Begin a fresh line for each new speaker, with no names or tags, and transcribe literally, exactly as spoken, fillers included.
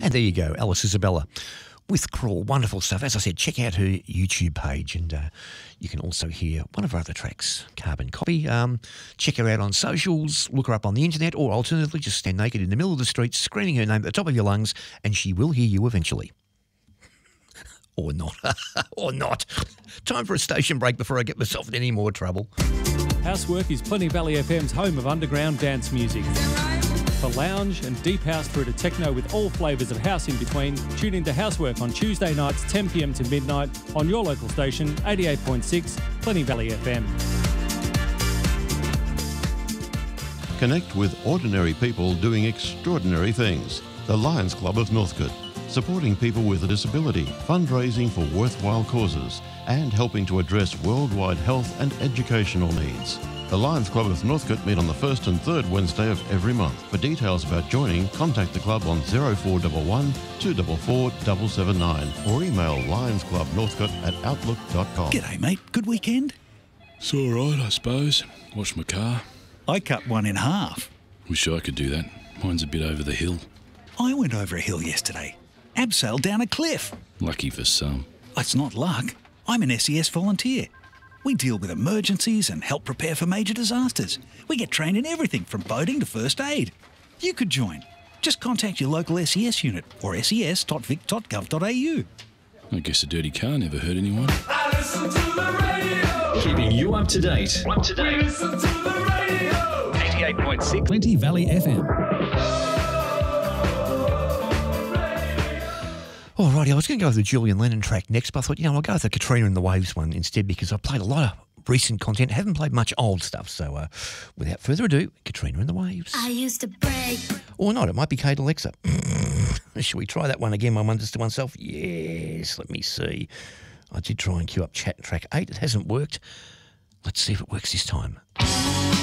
And there you go, Alice Isabella with Crawl. Wonderful stuff. As I said, check out her YouTube page, and uh, you can also hear one of her other tracks, Carbon Copy. Um, check her out on socials, look her up on the internet, or alternatively just stand naked in the middle of the street screaming her name at the top of your lungs, and she will hear you eventually. Or not. Or not. Time for a station break before I get myself in any more trouble.
Housework is Plenty Valley F M's home of underground dance music. For lounge and deep house through to techno with all flavours of house in between, tune into Housework on Tuesday nights ten p m to midnight on your local station, eighty-eight point six, Plenty Valley F M.
Connect with ordinary people doing extraordinary things. The Lions Club of Northcote, supporting people with a disability, fundraising for worthwhile causes, and helping to address worldwide health and educational needs. The Lions Club of Northcote meet on the first and third Wednesday of every month. For details about joining, contact the club on oh four one one, two four four, seven seven nine or email lionsclubnorthcote at outlook dot com.
G'day, mate. Good weekend?
It's all right, I suppose. Washed my car.
I cut one in half.
Wish I could do that. Mine's a bit over the hill.
I went over a hill yesterday. Abseiled down a cliff.
Lucky for some.
It's not luck. I'm an S E S volunteer. We deal with emergencies and help prepare for major disasters. We get trained in everything from boating to first aid. You could join. Just contact your local S E S unit or s e s dot vic dot gov dot a u.
I guess a dirty car never hurt anyone.
I listen to the radio.
Keeping you up to date. Up to date.
We listen to the radio.
eighty-eight point six.
Plenty Valley F M.
Alrighty, I was going to go with the Julian Lennon track next, but I thought, you know, I'll go with the Katrina and the Waves one instead because I've played a lot of recent content, haven't played much old stuff. So uh, without further ado, Katrina and the Waves.
I used to break.
Or not, it might be Kate Alexa. Shall we try that one again? One wonders to oneself. Yes, let me see. I did try and queue up chat track eight. It hasn't worked. Let's see if it works this time.